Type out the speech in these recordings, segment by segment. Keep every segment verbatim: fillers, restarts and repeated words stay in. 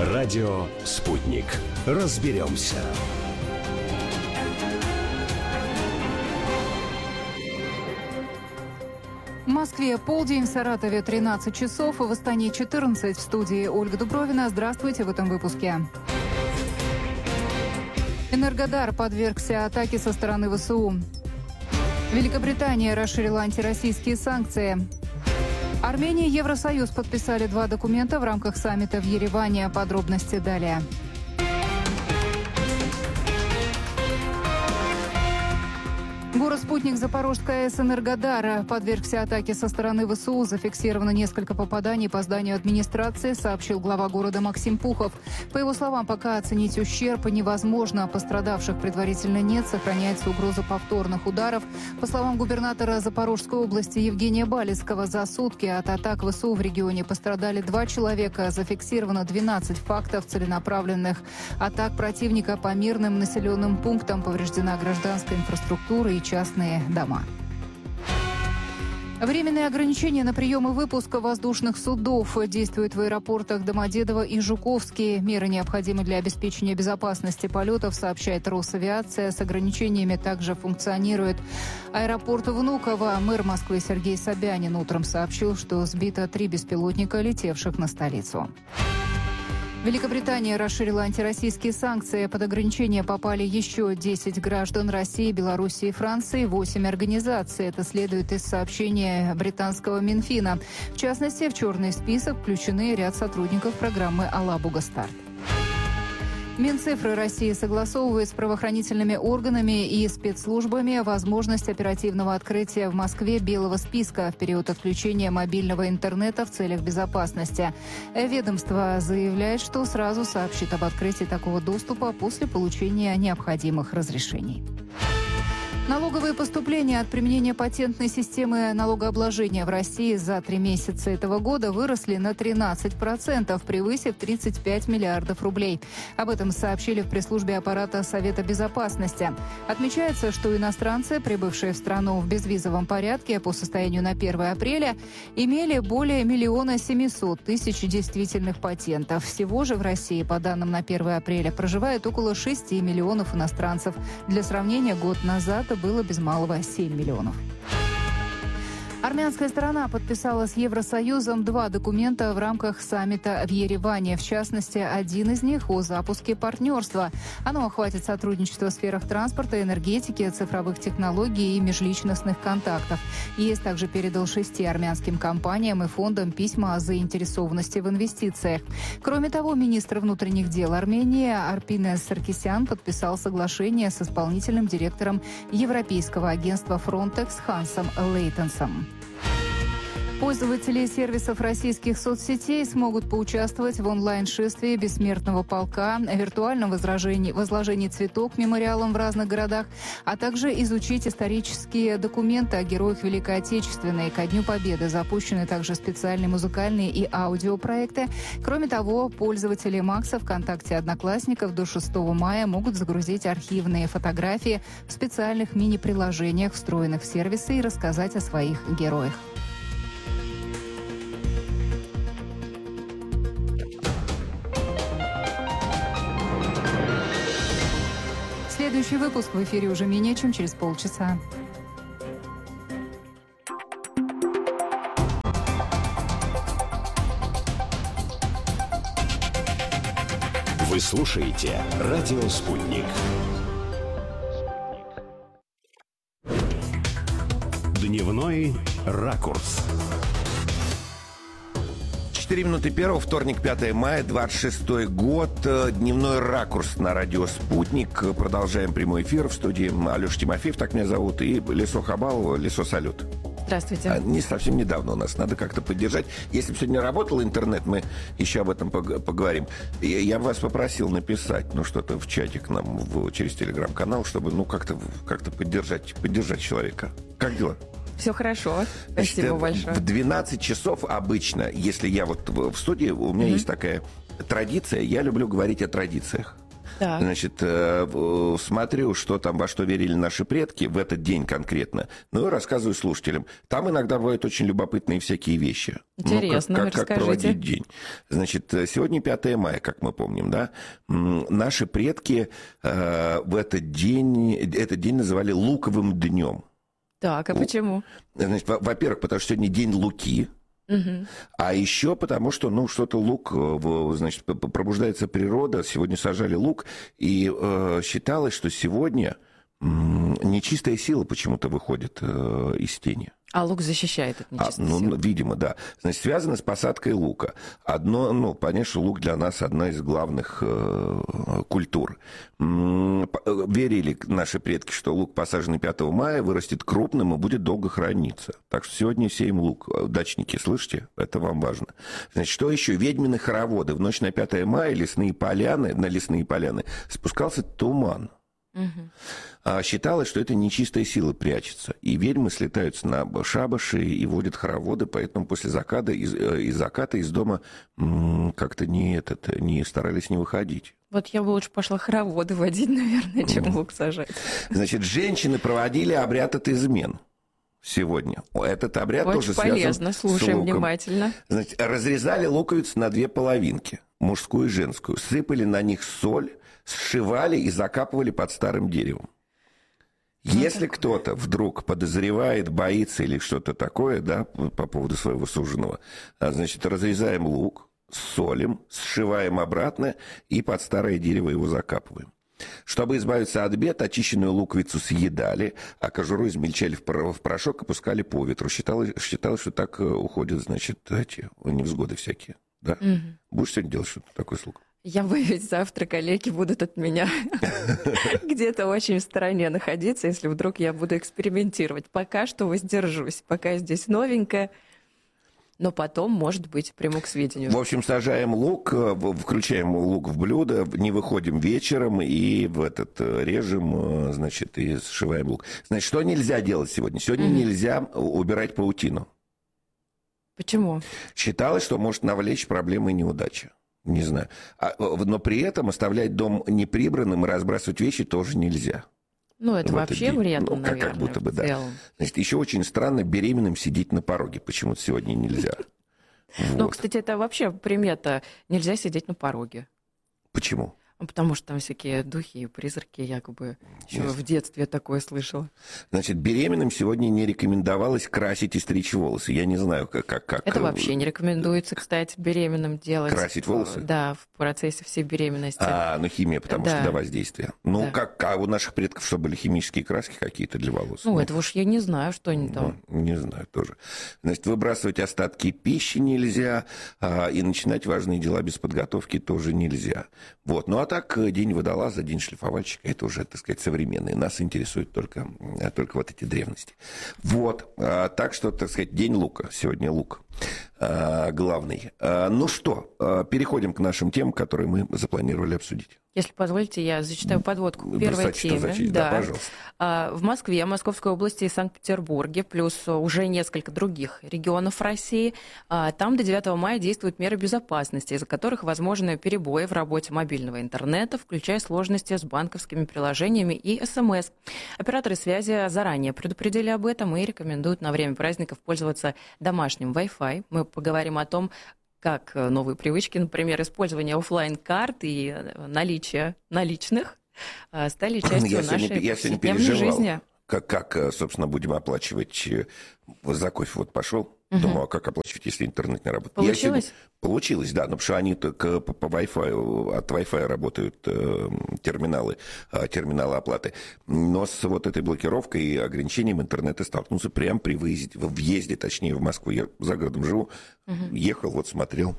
Радио «Спутник». Разберемся. В Москве полдень, в Саратове тринадцать часов, в Астане четырнадцать. В студии Ольга Дубровина. Здравствуйте в этом выпуске. Энергодар подвергся атаке со стороны ВСУ. Великобритания расширила антироссийские санкции. Армения и Евросоюз подписали два документа в рамках саммита в Ереване. Подробности далее. Город-спутник Запорожская АЭС «Энергодар» подвергся атаке со стороны ВСУ. Зафиксировано несколько попаданий по зданию администрации, сообщил глава города Максим Пухов. По его словам, пока оценить ущерб невозможно. Пострадавших предварительно нет, сохраняется угроза повторных ударов. По словам губернатора Запорожской области Евгения Балицкого, за сутки от атак ВСУ в регионе пострадали два человека. Зафиксировано двенадцать фактов целенаправленных атак противника по мирным населенным пунктам. Повреждена гражданская инфраструктура и частные дома. Временные ограничения на прием и выпуск воздушных судов действуют в аэропортах Домодедово и Жуковский. Меры необходимы для обеспечения безопасности полетов, сообщает Росавиация. С ограничениями также функционирует аэропорт Внуково. Мэр Москвы Сергей Собянин утром сообщил, что сбито три беспилотника, летевших на столицу. Великобритания расширила антироссийские санкции. Под ограничения попали еще десять граждан России, Белоруссии и Франции, восемь организаций. Это следует из сообщения британского Минфина. В частности, в черный список включены ряд сотрудников программы «Алабуга Старт». Минцифры России согласовывает с правоохранительными органами и спецслужбами возможность оперативного открытия в Москве белого списка в период отключения мобильного интернета в целях безопасности. Ведомство заявляет, что сразу сообщит об открытии такого доступа после получения необходимых разрешений. Налоговые поступления от применения патентной системы налогообложения в России за три месяца этого года выросли на тринадцать процентов, превысив тридцать пять миллиардов рублей. Об этом сообщили в пресс-службе аппарата Совета Безопасности. Отмечается, что иностранцы, прибывшие в страну в безвизовом порядке по состоянию на первое апреля, имели более миллиона семисот тысяч действительных патентов. Всего же в России, по данным на первое апреля, проживает около шести миллионов иностранцев. Для сравнения, год назад было без малого семь миллионов. Армянская сторона подписала с Евросоюзом два документа в рамках саммита в Ереване. В частности, один из них о запуске партнерства. Оно охватит сотрудничество в сферах транспорта, энергетики, цифровых технологий и межличностных контактов. ЕС также передал шести армянским компаниям и фондам письма о заинтересованности в инвестициях. Кроме того, министр внутренних дел Армении Арпинес Саркисян подписал соглашение с исполнительным директором Европейского агентства Frontex Хансом Лейтенсом. Пользователи сервисов российских соцсетей смогут поучаствовать в онлайн-шествии Бессмертного полка, виртуальном возложении, возложении цветов к мемориалам в разных городах, а также изучить исторические документы о героях Великой Отечественной. Ко Дню Победы запущены также специальные музыкальные и аудиопроекты. Кроме того, пользователи Макса, ВКонтакте, Одноклассников до шестого мая могут загрузить архивные фотографии в специальных мини-приложениях, встроенных в сервисы, и рассказать о своих героях. Следующий выпуск в эфире уже менее чем через полчаса. Вы слушаете «Радио Спутник». Дневной ракурс. четыре минуты первого, вторник, пятое мая, двадцать шестой год. Дневной ракурс на радио «Спутник». Продолжаем прямой эфир. В студии Алеша Тимофеев, так меня зовут, и Лесо Хабалова. Лесо, салют. Здравствуйте. Не совсем недавно у нас, надо как-то поддержать. Если бы сегодня работал интернет, мы еще об этом поговорим. Я, я вас попросил написать, ну, что-то в чатик нам в, через телеграм-канал, чтобы, ну, как-то, как-то поддержать, поддержать человека. Как дела? Все хорошо. Спасибо Значит, большое. В двенадцать часов обычно, если я вот в студии, у меня mm-hmm. есть такая традиция, я люблю говорить о традициях. Так. Значит, э, смотрю, что там, во что верили наши предки в этот день конкретно. Ну и рассказываю слушателям. Там иногда бывают очень любопытные всякие вещи. Интересно, ну, как, как, как проводить расскажите. день. Значит, сегодня пятое мая, как мы помним, да? М, Наши предки э, в этот день, этот день называли луковым днем. Так, а Лу- почему? Значит, во- во-первых, потому что сегодня день Луки. Мгм. А еще потому, что, ну, что-то лук, э, в- значит, п- п- пробуждается природа. Сегодня сажали лук, и э, считалось, что сегодня м, нечистая сила почему-то выходит э, из тени. А лук защищает от А, нечистой ну, силы. видимо, да. Значит, связано с посадкой лука. Одно, ну, понятно, что лук для нас одна из главных э, культур. М, п- э, Верили наши предки, что лук, посаженный пятого мая, вырастет крупным и будет долго храниться. Так что сегодня сеем лук. Э, Дачники, слышите? Это вам важно. Значит, что еще? Ведьмины хороводы. В ночь на пятое мая лесные поляны, на лесные поляны спускался туман. Мгм. А считалось, что это нечистая сила прячется. И ведьмы слетаются на шабаши и водят хороводы, поэтому после заката из, э, из заката из дома м, как-то не, этот, не старались не выходить. Вот я бы лучше пошла хороводы водить, наверное, чем лук сажать. Значит, женщины проводили обряд от измен сегодня. Этот обряд Очень тоже полезно, связан с слушаем луком. внимательно. Значит, разрезали луковицу на две половинки, мужскую и женскую, сыпали на них соль, сшивали и закапывали под старым деревом. Если кто-то вдруг подозревает, боится или что-то такое, да, по поводу своего суженого, а, значит, разрезаем лук, солим, сшиваем обратно и под старое дерево его закапываем. Чтобы избавиться от бед, очищенную луковицу съедали, а кожуру измельчали в пор- в порошок и пускали по ветру. Считалось, считалось, что так э, уходят, значит, эти невзгоды всякие. Да? Мгм. Будешь сегодня делать что-то такое с луком? Я боюсь, завтра коллеги будут от меня где-то очень в стороне находиться, если вдруг я буду экспериментировать. Пока что воздержусь, пока я здесь новенькая, но потом, может быть, приму к сведению. В общем, сажаем лук, э, в- включаем лук в блюдо, не выходим вечером и в этот э, режем, э, значит, и сшиваем лук. Значит, что нельзя делать сегодня? Сегодня Мгм. нельзя убирать паутину. Почему? Считалось, что может навлечь проблемы и неудачи. Не знаю. А, э, но при этом оставлять дом неприбранным и разбрасывать вещи тоже нельзя. Ну, это в этот вообще день. вредно, Ну, как- как наверное, будто бы, в да. целом. Значит, еще очень странно беременным сидеть на пороге. Почему-то сегодня нельзя. Ну, Вот. кстати, это вообще примета. Нельзя сидеть на пороге. Почему? Ну, потому что там всякие духи и призраки, якобы. Еще Ясно. в детстве такое слышала. Значит, беременным сегодня не рекомендовалось красить и стричь волосы. Я не знаю, как... как, как Это э, вообще не рекомендуется, кстати, беременным делать. Красить волосы? Да, в процессе всей беременности. А, ну химия, потому Да. что до воздействия. Ну, Да. как, а у наших предков что, были химические краски какие-то для волос? Ну, это уж я не знаю, что они там. Ну, не знаю тоже. Значит, выбрасывать остатки пищи нельзя, а, и начинать важные дела без подготовки тоже нельзя. Вот. Ну, а так, э, день водолаза, день шлифовальщика, это уже, так сказать, современные. Нас интересуют только, э, только вот эти древности. Вот. А, так что, так сказать, день лука. Сегодня лук а, главный. А, ну что, а, переходим к нашим темам, которые мы запланировали обсудить. Если позволите, я зачитаю подводку к первой Бросайте, что теме. зачесть. Да, пожалуйста. А, В Москве, Московской области и Санкт-Петербурге, плюс уже несколько других регионов России, а, там до девятого мая действуют меры безопасности, из-за которых возможны перебои в работе мобильного интернета, включая сложности с банковскими приложениями и СМС. Операторы связи заранее предупредили об этом и рекомендуют на время праздников пользоваться домашним Wi-Fi. Мы поговорим о том, как новые привычки, например, использование офлайн-карт и наличие наличных а, стали частью Я нашей сегодня, я сегодня повседневной переживал, жизни. как, как, собственно, будем оплачивать. э, За кофе вот пошел. Думаю, а как оплачивать, если интернет не работает? Я Получилось? сегодня- Получилось, да. Но потому что они только по, по Wi-Fi, от Wi-Fi работают э, терминалы, э, терминалы оплаты. Но с вот этой блокировкой и ограничением интернета столкнулся прямо при выезде, в въезде, точнее, в Москву. Я за городом живу. Ехал, вот смотрел,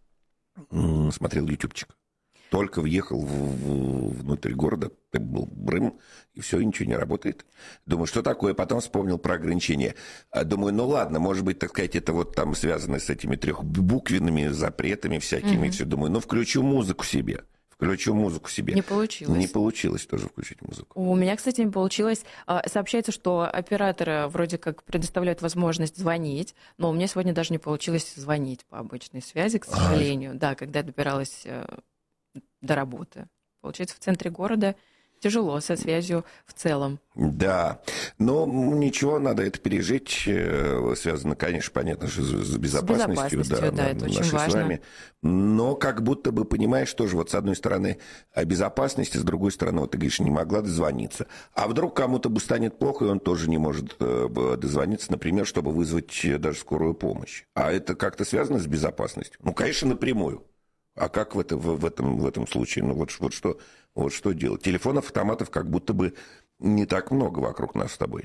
м, смотрел ютубчик. Только въехал в- в- внутрь города, был брым, и все, и ничего не работает. Думаю, что такое? Потом вспомнил про ограничения. А Думаю, ну ладно, может быть, так сказать, это вот там связано с этими трехбуквенными запретами всякими. И все. Думаю, ну включу музыку себе. Включу музыку себе. Не получилось. Не получилось тоже включить музыку. У меня, кстати, не получилось. А, Сообщается, что операторы вроде как предоставляют возможность звонить, но у меня сегодня даже не получилось звонить по обычной связи, к сожалению. Да, когда я добиралась э, до работы. Получается, в центре города тяжело со связью в целом. Да, но ничего, надо это пережить. Связано, конечно, понятно, что с безопасностью, с безопасностью, да, да, это очень важно. С вами. Но как будто бы, понимаешь, тоже вот с одной стороны безопасность, с другой стороны, вот ты говоришь, не могла дозвониться. А вдруг кому-то бы станет плохо, и он тоже не может дозвониться, например, чтобы вызвать даже скорую помощь. А это как-то связано с безопасностью? Ну, конечно, напрямую. А как в, это, в, в, этом, в этом случае? Ну, вот, вот, что, вот что делать? Телефонов, автоматов как будто бы не так много вокруг нас с тобой.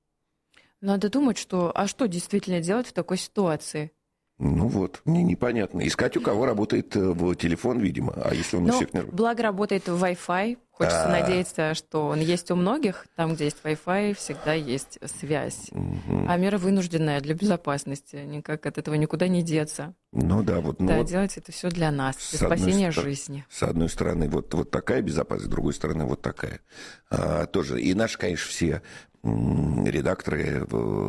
Надо думать, что... А что действительно делать в такой ситуации? Ну вот, мне непонятно. Искать, у кого работает телефон, видимо. А если он у всех не работает? Благо работает Wi-Fi. Хочется А-а-а. надеяться, что он есть у многих. Там, где есть Wi-Fi, всегда есть связь. Угу. А мера вынужденная для безопасности. Никак от этого никуда не деться. Ну да, вот. Ну да, вот делать это все для нас, для спасения стор- жизни. С одной стороны, вот, вот такая безопасность, с другой стороны, вот такая. А, тоже. И наши, конечно, все редакторы,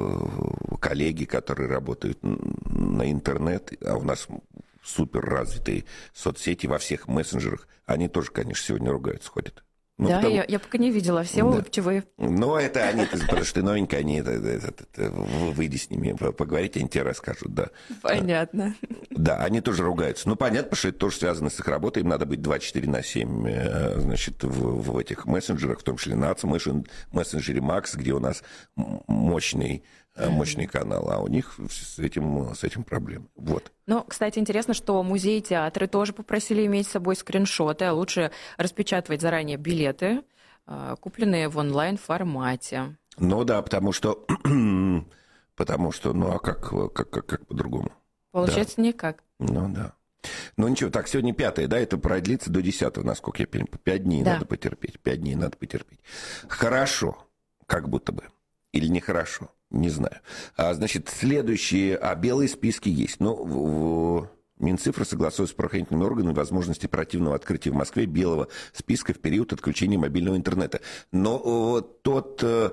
коллеги, которые работают на интернет, а у нас супер развитые соцсети во всех мессенджерах, они тоже, конечно, сегодня ругаются, ходят. Ну, да, потому... я, я пока не видела, все да. улыбчивые. Ну, это они, потому что ты новенькая, они, это, это, это, выйди с ними, поговорить, они тебе расскажут, да. Понятно. Да, они тоже ругаются. Ну, понятно, потому что это тоже связано с их работой, им надо быть двадцать четыре на семь, значит, в, в этих мессенджерах, в том числе на мессенджере Макс, где у нас мощный, мощный канал, а у них с этим, с этим проблемы. Вот. Ну, кстати, интересно, что музеи и театры тоже попросили иметь с собой скриншоты, а лучше распечатывать заранее билеты, купленные в онлайн-формате. Ну да, потому что, потому что, ну а как, как, как, как по-другому? Получается, да. Никак. Ну да. Ну ничего, так, сегодня пятое, да, это продлится до десятого, насколько я понимаю. Пять дней да. надо потерпеть, пять дней надо потерпеть. Хорошо, как будто бы, или нехорошо. Не знаю. А, значит, следующие... А, белые списки есть. Ну, в, в, Минцифры согласует с правоохранительными органами возможность оперативного открытия в Москве белого списка в период отключения мобильного интернета. Но вот тот... Э,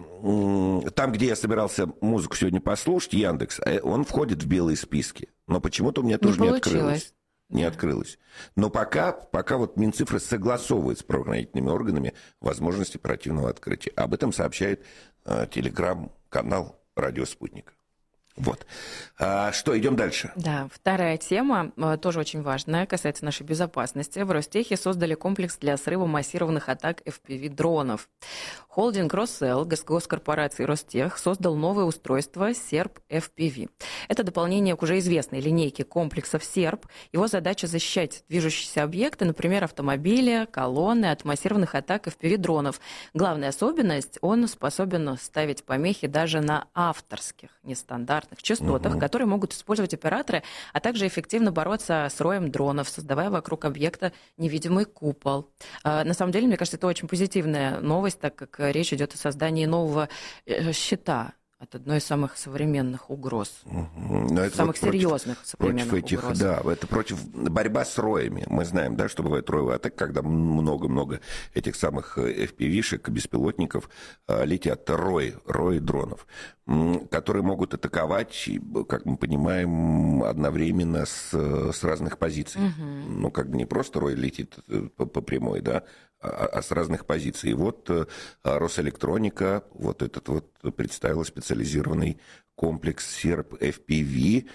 э, там, где я собирался музыку сегодня послушать, Яндекс, он входит в белые списки. Но почему-то у меня тоже не, не открылось. Не да. открылось. Но пока, пока вот Минцифры согласовывает с правоохранительными органами возможность оперативного открытия. Об этом сообщает э, телеграм-канал «Радио Спутник». Вот. А, что, идем дальше? Да, вторая тема, тоже очень важная, касается нашей безопасности. В Ростехе создали комплекс для срыва массированных атак эф пи ви-дронов. Холдинг Россел госкорпорации Ростех создал новое устройство серп эф пи ви. Это дополнение к уже известной линейке комплексов серп. Его задача защищать движущиеся объекты, например, автомобили, колонны от массированных атак эф пи ви-дронов. Главная особенность – он способен ставить помехи даже на авторских, нестандартных частотах, угу. которые могут использовать операторы, а также эффективно бороться с роем дронов, создавая вокруг объекта невидимый купол. На самом деле, мне кажется, это очень позитивная новость, так как речь идет о создании нового щита от одной из самых современных угроз, угу. самых вот серьезных против, современных против этих, угроз. Да, это против борьба с роями. Мы знаем, да, что бывает роевые атаки, когда много-много этих самых эф пи ви-шек, беспилотников летят рои, рои дронов, которые могут атаковать, как мы понимаем, одновременно с, с разных позиций. Угу. Ну, как бы не просто рой летит по, по прямой, да, а с разных позиций. И вот Росэлектроника вот этот вот представила специализированный комплекс серп эф пи ви.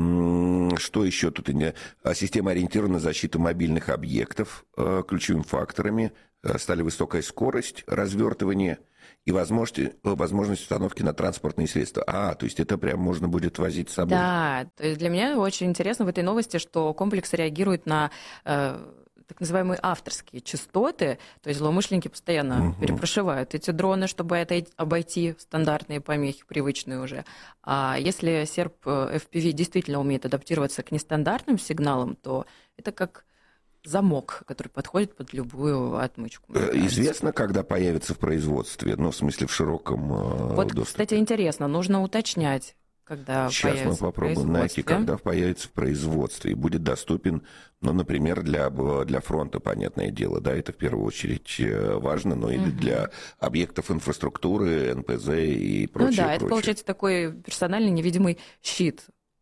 Что еще тут? Система ориентирована на защиту мобильных объектов. Ключевыми факторами стали высокая скорость развертывания и возможность, возможность установки на транспортные средства. А, то есть это прям можно будет возить с собой. Да, то есть для меня очень интересно в этой новости, что комплекс реагирует на... так называемые авторские частоты, то есть злоумышленники постоянно угу. перепрошивают эти дроны, чтобы это обойти стандартные помехи, привычные уже. А если серп эф пи ви действительно умеет адаптироваться к нестандартным сигналам, то это как замок, который подходит под любую отмычку. Известно, когда появится в производстве, ну, в смысле, в широком вот, доступе? Кстати, интересно, нужно уточнять, когда Сейчас появится мы попробуем найти, когда появится в производстве и будет доступен, ну, например, для, для фронта, понятное дело, да, это в первую очередь важно, но и угу. для объектов инфраструктуры, эн пэ зэ и прочее. Ну да, это прочее. получается такой персональный невидимый щит,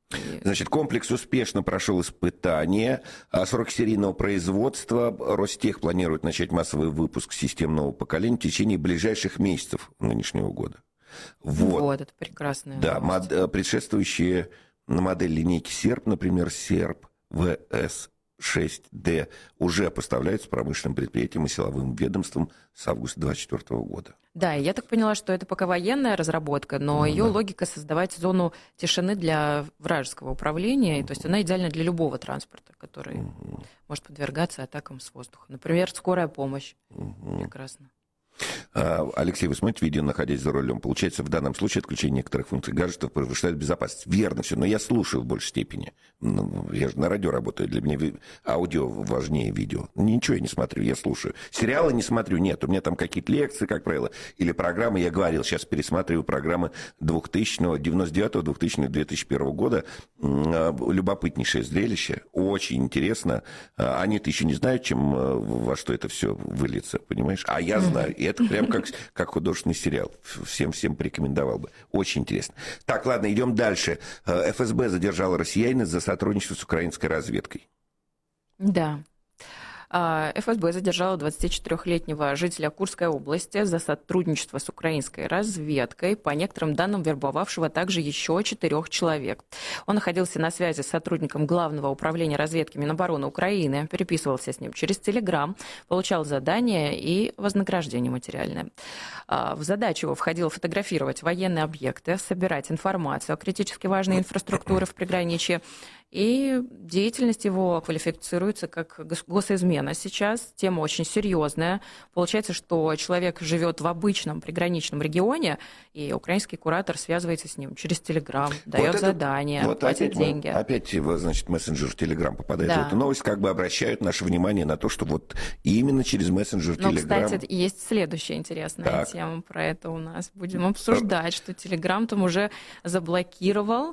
Значит, комплекс успешно прошел испытания сорокасерийного производства. Ростех планирует начать массовый выпуск систем нового поколения в течение ближайших месяцев нынешнего года. Вот, вот это прекрасная да, новость. мод, предшествующие модель линейки Серп, например, Серп вэ эс шесть дэ, уже поставляются промышленным предприятиям и силовым ведомствам с августа две тысячи двадцать четвёртого года. Да, и я так поняла, что это пока военная разработка, но ну, ее да. логика создавать зону тишины для вражеского управления, mm-hmm. то есть она идеальна для любого транспорта, который mm-hmm. может подвергаться атакам с воздуха. Например, скорая помощь. Mm-hmm. Прекрасно. Алексей, вы смотрите видео, находясь за рулем. Получается, в данном случае отключение некоторых функций гаджетов повышает безопасность. Верно все, но я слушаю в большей степени. Я же на радио работаю, для меня аудио важнее видео. Ничего я не смотрю, я слушаю. Сериалы не смотрю, нет. У меня там какие-то лекции, как правило, или программы. Я говорил, сейчас пересматриваю программы двухтысячного, девяносто девятого, двухтысячного, две тысячи первого года. Любопытнейшее зрелище, очень интересно. Они-то еще не знают, чем, во что это все выльется, понимаешь? А я знаю. И это прям как, как художественный сериал. Всем-всем порекомендовал бы. Очень интересно. Так, ладно, идем дальше. эф эс бэ задержала россиянина за сотрудничество с украинской разведкой. Да. эф эс бэ задержала двадцатичетырёхлетнего жителя Курской области за сотрудничество с украинской разведкой, по некоторым данным вербовавшего также еще четырех человек. Он находился на связи с сотрудником Главного управления разведки Минобороны Украины, переписывался с ним через Телеграм, получал задания и вознаграждение материальное. В задачу его входило фотографировать военные объекты, собирать информацию о критически важной инфраструктуре в приграничье. И деятельность его квалифицируется как госизмена сейчас. Тема очень серьезная. Получается, что человек живет в обычном приграничном регионе, и украинский куратор связывается с ним через Телеграм, дает вот задания, вот платит деньги. Мы, опять, значит, мессенджер Телеграм попадает да. в эту новость, как бы обращают наше внимание на то, что вот именно через мессенджер Телеграм... Но, кстати, есть следующая интересная так. тема про это у нас. Будем обсуждать, что Телеграм там уже заблокировал.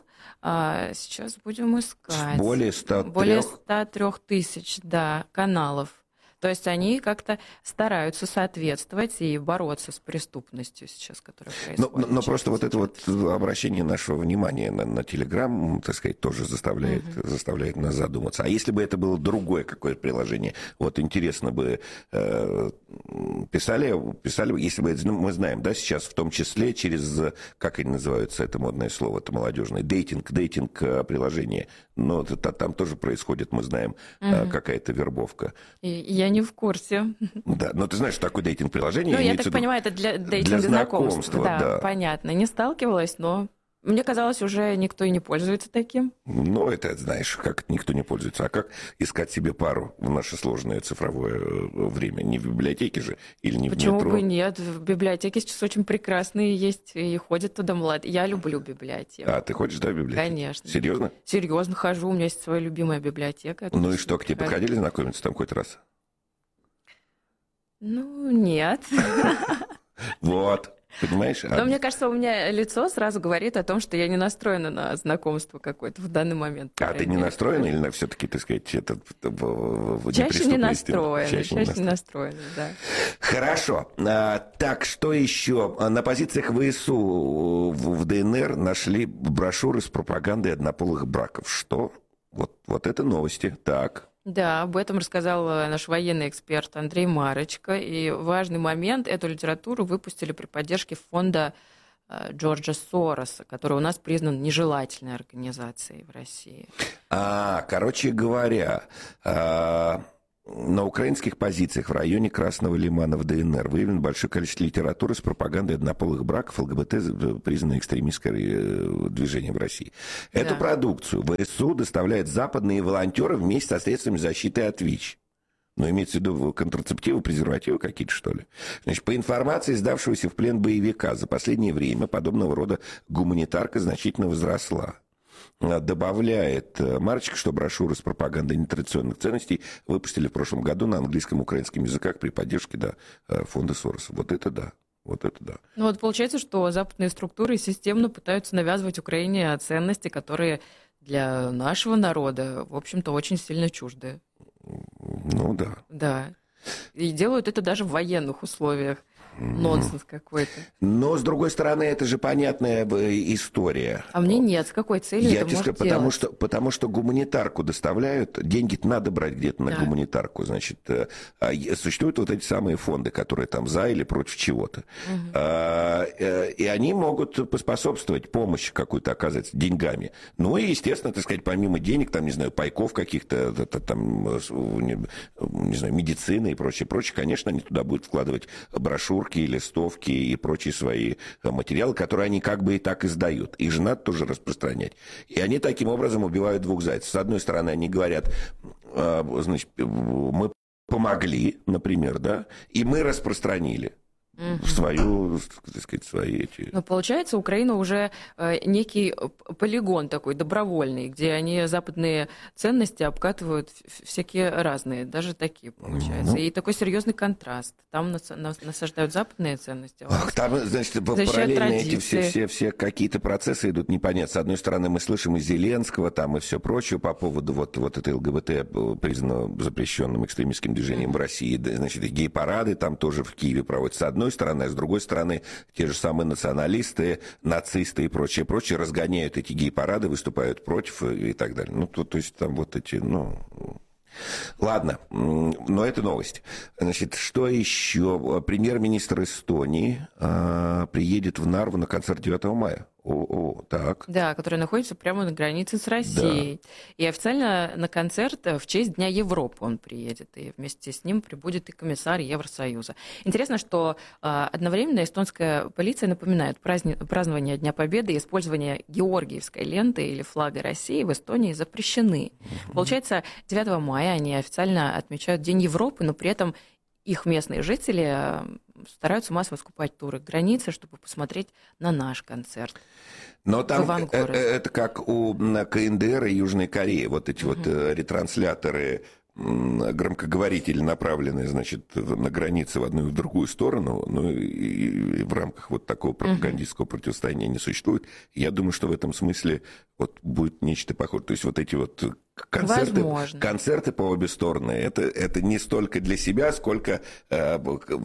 А сейчас будем искать. Более ста трёх... Более ста трёх тысяч, да, каналов. То есть они как-то стараются соответствовать и бороться с преступностью сейчас, которая происходит. Но, но просто вот это вот обращение нашего внимания на, на Телеграм, так сказать, тоже заставляет, угу. заставляет нас задуматься. А если бы это было другое какое-то приложение, вот интересно бы, э, писали, писали бы, если бы это, мы знаем, да, сейчас в том числе через, как они называются, это модное слово, это молодежное, дейтинг, дейтинг приложение, но это, там тоже происходит, мы знаем, угу. какая-то вербовка. И, я не в курсе. Да, но ты знаешь, что такое дейтинг-приложение? Ну, я так понимаю, это для дейтинга знакомства. Да, да, понятно. Не сталкивалась, но мне казалось, уже никто и не пользуется таким. Ну, это, знаешь, как никто не пользуется. А как искать себе пару в наше сложное цифровое время? Не в библиотеке же или не Почему в метро? Почему бы нет? В библиотеке сейчас очень прекрасные есть, и ходят туда молодые. Я люблю библиотеку. А, ты ходишь, да, в библиотеку? Конечно. Серьезно? Серьезно хожу. У меня есть своя любимая библиотека. Ну и что, к тебе подходили знакомиться там хоть раз? Ну, нет. Вот. Понимаешь? Но а... мне кажется, у меня лицо сразу говорит о том, что я не настроена на знакомство какое-то в данный момент. А ты не настроена или все-таки, так сказать, это... Чаще не настроена. Чаще, Чаще не настроена, да. Хорошо. А, так, что еще? На позициях ВСУ в ДНР нашли брошюры с пропагандой однополых браков. Что? Вот, вот это новости. Так. Да, об этом рассказал наш военный эксперт Андрей Марочко. И важный момент, эту литературу выпустили при поддержке фонда Джорджа Сороса, который у нас признан нежелательной организацией в России. А, короче говоря, а, на украинских позициях в районе Красного Лимана в ДНР выявлено большое количество литературы с пропагандой однополых браков, ЛГБТ, признанное экстремистское движение в России. Да. Эту продукцию ВСУ доставляют западные волонтеры вместе со средствами защиты от ВИЧ. Но имеется в виду контрацептивы, презервативы какие-то, что ли? Значит, по информации сдавшегося в плен боевика, за последнее время подобного рода гуманитарка значительно возросла. Добавляет Марочка, что брошюры с пропагандой нетрадиционных ценностей выпустили в прошлом году на английском и украинском языках при поддержке да, фонда Сороса. Вот это да. Вот это да. Ну вот получается, что западные структуры системно пытаются навязывать Украине ценности, которые для нашего народа, в общем-то, очень сильно чужды. Ну да. Да. И делают это даже в военных условиях. нонсенс какой-то. Но, с другой стороны, это же понятная история. А мне нет. С какой целью Я это тебе может скажу, потому делать? что, потому что гуманитарку доставляют, деньги-то надо брать где-то на Да. гуманитарку, значит, э, а е- существуют вот эти самые фонды, которые там за или против чего-то. Мгм. А, э, и они могут поспособствовать, помощь какую-то оказать деньгами. Ну и, естественно, так сказать, помимо денег, там, не знаю, пайков каких-то, это, там, э, с- не, не знаю, медицины и прочее, прочее, конечно, они туда будут вкладывать брошюрки, листовки и прочие свои э, материалы, которые они как бы и так издают. Их же надо тоже распространять. И они таким образом убивают двух зайцев. С одной стороны, они говорят, э, значит, мы помогли, например, да, и мы распространили Мгм. свою, так сказать, свои эти... Ну, получается, Украина уже э, некий п- полигон такой добровольный, где они западные ценности обкатывают в- всякие разные, даже такие, получается. Ну. И такой серьезный контраст. Там нас- нас- насаждают западные ценности. а у Ах, нас- там, значит, Защищают параллельно эти все, традиции. все, все какие-то процессы идут непонятно. С одной стороны, мы слышим и Зеленского там, и все прочее по поводу вот, вот этой ЛГБТ, признанного запрещенным экстремистским движением в России. Да, значит, и гей-парады там тоже в Киеве проводятся. С одной стороны, а с другой стороны, те же самые националисты, нацисты и прочее, прочее разгоняют эти гей-парады, выступают против и так далее. Ну, то, то есть там вот эти, ну... Ладно, м, но это новость. Значит, что еще? Премьер-министр Эстонии а, приедет в Нарву на концерт девятого мая. О, о, так. Да, который находится прямо на границе с Россией. И официально на концерт в честь Дня Европы он приедет. И вместе с ним прибудет и комиссар Евросоюза. Интересно, что а, одновременно эстонская полиция напоминает, праздни- празднование Дня Победы и использование георгиевской ленты или флага России в Эстонии запрещены. Получается, девятого мая они официально отмечают День Европы, но при этом их местные жители а, стараются массово скупать туры к границе, чтобы посмотреть на наш концерт. Но там э, Ивангород. э, это как у м, КНДР и Южной Кореи. Вот эти вот э, ретрансляторы, м, громкоговорители, направленные, значит, на границе в одну и в другую сторону, ну и, и в рамках вот такого пропагандистского противостояния не существует. Я думаю, что в этом смысле вот будет нечто похожее. То есть вот эти вот концерты, Возможно. концерты по обе стороны, это, это не столько для себя, сколько э,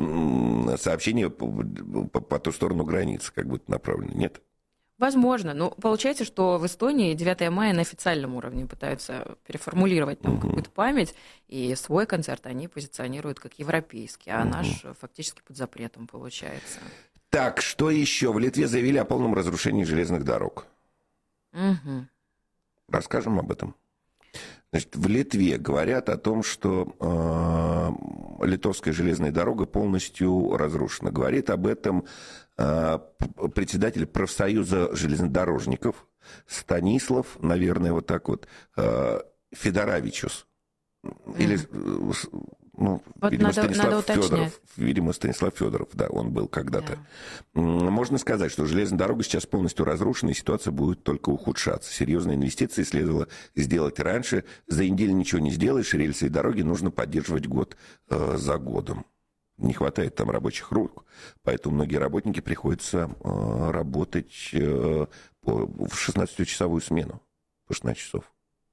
м, сообщения по, по, по ту сторону границы как будто направлены. Нет? Возможно. Но получается, что в Эстонии девятого мая на официальном уровне пытаются переформулировать там Мгм. какую-то память, и свой концерт они позиционируют как европейский, а наш фактически под запретом получается. Так, что еще? В Литве заявили о полном разрушении железных дорог. Мгм. Расскажем об этом. Значит, в Литве говорят о том, что э, литовская железная дорога полностью разрушена. Говорит об этом э, п- председатель профсоюза железнодорожников Станислав, наверное, вот так вот, э, Федоровичус. Или, э, с- ну, Вот видимо, надо- Станислав надо уточнять. Федоров. Видимо, Станислав Федоров, да, он был когда-то. М, Можно сказать, что железная дорога сейчас полностью разрушена, и ситуация будет только ухудшаться. Серьезные инвестиции следовало сделать раньше. За неделю ничего не сделаешь, рельсы и дороги нужно поддерживать год э, за годом. Не хватает там рабочих рук, поэтому многие работники приходится э, работать э, по, в шестнадцатичасовую смену, по шестнадцать часов.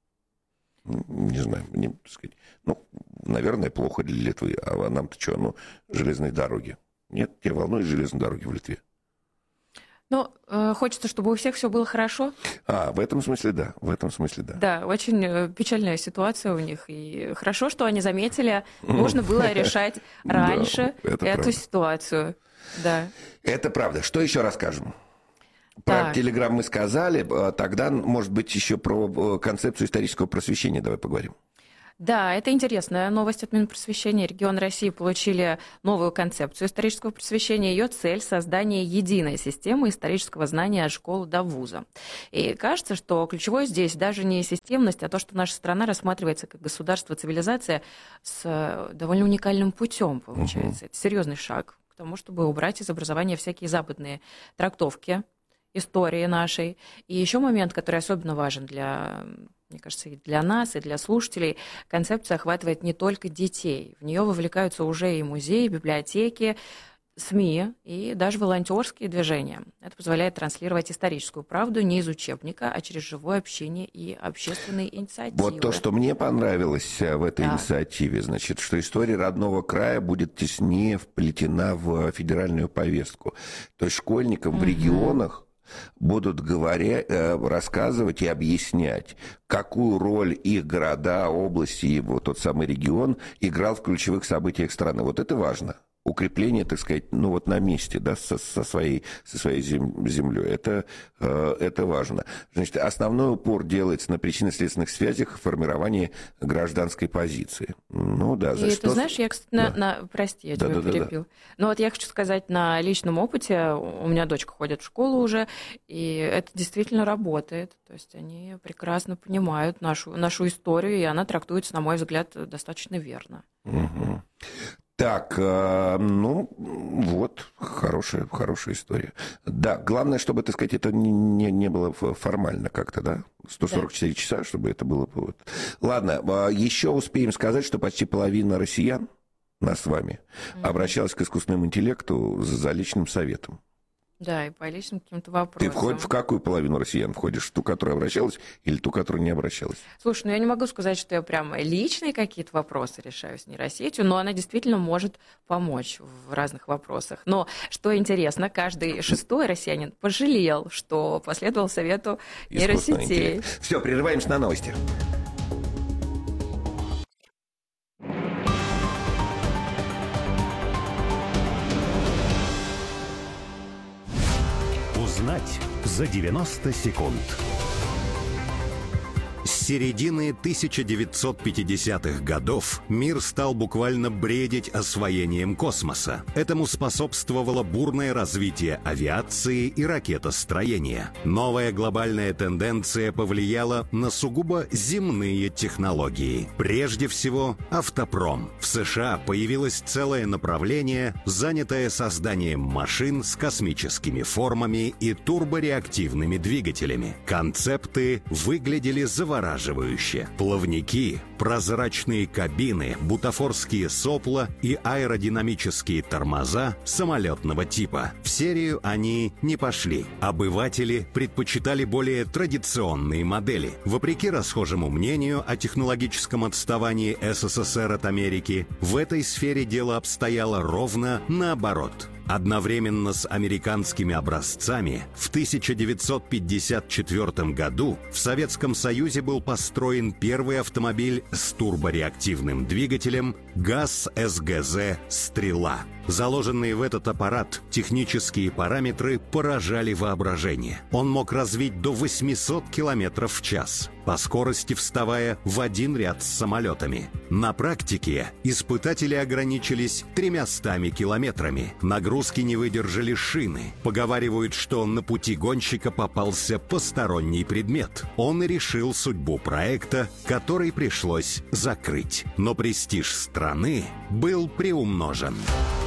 Не знаю, мне, так сказать, ну, наверное, плохо для Литвы. А нам-то что, ну, железные дороги. Нет, тебя волнуют железные дороги в Литве? Ну, э, хочется, чтобы у всех все было хорошо. А, в этом смысле да, в этом смысле да. Да, очень э, печальная ситуация у них. И хорошо, что они заметили, нужно было решать раньше Да, это эту правда. ситуацию. Да. Это правда. Что еще расскажем? Про Так. Телеграм мы сказали, а тогда, может быть, еще про э, концепцию исторического просвещения давай поговорим. Да, это интересная новость от Минпросвещения. Регионы России получили новую концепцию исторического просвещения. Ее цель – создание единой системы исторического знания от школы до вуза. И кажется, что ключевое здесь даже не системность, а то, что наша страна рассматривается как государство, цивилизация с довольно уникальным путем, получается. Это серьезный шаг к тому, чтобы убрать из образования всякие западные трактовки истории нашей. И еще момент, который особенно важен для, мне кажется, и для нас, и для слушателей. Концепция охватывает не только детей. В нее вовлекаются уже и музеи, и библиотеки. СМИ и даже волонтерские движения. Это позволяет транслировать историческую правду не из учебника, а через живое общение и общественные инициативы. Вот то, что мне понравилось в этой да. инициативе, значит, что история родного края будет теснее вплетена в федеральную повестку. То есть школьникам угу. в регионах будут говоря, рассказывать и объяснять, какую роль их города, области, его тот самый регион играл в ключевых событиях страны. Вот это важно. Укрепление, так сказать, ну вот на месте, да, со, со своей, со своей землей. Это, э, это важно. Значит, основной упор делается на причинно-следственных связях формирования гражданской позиции. Ну да, за и что... ты знаешь, я, кстати, да. на, на... прости, я да, тебя да, перебил. Да, да. Но вот я хочу сказать, на личном опыте, у меня дочка ходит в школу уже, и это действительно работает. То есть они прекрасно понимают нашу, нашу историю, и она трактуется, на мой взгляд, достаточно верно. Угу. Так, ну, вот, хорошая, хорошая история. Да, главное, чтобы, так сказать, это не, не было формально как-то, да? сто сорок четыре да. часа, чтобы это было... Вот. Ладно, еще успеем сказать, что почти половина россиян, нас с вами, mm-hmm. обращалась к искусственному интеллекту за личным советом. Да, и по личным каким-то вопросам. Ты входишь в какую половину россиян входишь? В ту, которая обращалась, или ту, которая не обращалась? Слушай, ну я не могу сказать, что я прям личные какие-то вопросы решаю с нейросетью, но она действительно может помочь в разных вопросах. Но, что интересно, каждый шестой россиянин пожалел, что последовал совету нейросетей. Все, прерываемся на новости. Узнать за девяносто секунд. С середины тысяча девятьсот пятидесятых годов мир стал буквально бредить освоением космоса. Этому способствовало бурное развитие авиации и ракетостроения. Новая глобальная тенденция повлияла на сугубо земные технологии. Прежде всего, автопром. В США появилось целое направление, занятое созданием машин с космическими формами и турбореактивными двигателями. Концепты выглядели завораживающе. Плавники, прозрачные кабины, бутафорские сопла и аэродинамические тормоза самолетного типа. В серию они не пошли. Обыватели предпочитали более традиционные модели. Вопреки расхожему мнению о технологическом отставании СССР от Америки, в этой сфере дело обстояло ровно наоборот. Одновременно с американскими образцами в тысяча девятьсот пятьдесят четвёртом году в Советском Союзе был построен первый автомобиль с турбореактивным двигателем ГАЗ-СГЗ «Стрела». Заложенные в этот аппарат технические параметры поражали воображение. Он мог развить до восемьсот километров в час, по скорости вставая в один ряд с самолетами. На практике испытатели ограничились тремястами километрами. Нагрузки не выдержали шины. Поговаривают, что на пути гонщика попался посторонний предмет. Он и решил судьбу проекта, который пришлось закрыть. Но престиж страны был приумножен.